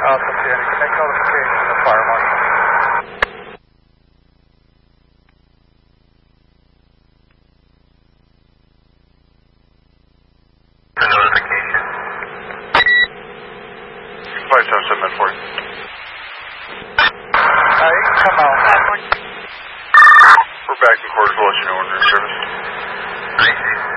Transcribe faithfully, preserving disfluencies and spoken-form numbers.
Alpha Danny, can make notification to the fire marshal. The notification. five seven seven four. Uh, you can come out. We're back in quarters, we'll let you know when we're in service. Nice.